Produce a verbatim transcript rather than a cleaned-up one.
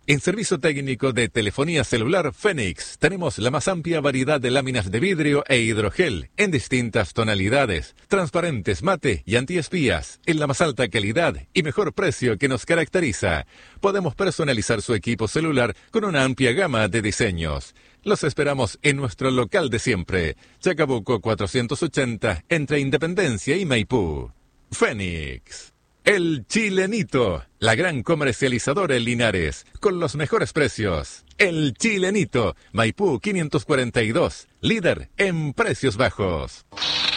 En servicio técnico de telefonía celular Fénix, tenemos la más amplia variedad de láminas de vidrio e hidrogel en distintas tonalidades, transparentes, mate y antiespías, en la más alta calidad y mejor precio que nos caracteriza. Podemos personalizar su equipo celular con una amplia gama de diseños. Los esperamos en nuestro local de siempre, Chacabuco cuatrocientos ochenta, entre Independencia y Maipú. Fénix. El Chilenito, la gran comercializadora en Linares, con los mejores precios. El Chilenito, Maipú quinientos cuarenta y dos, líder en precios bajos.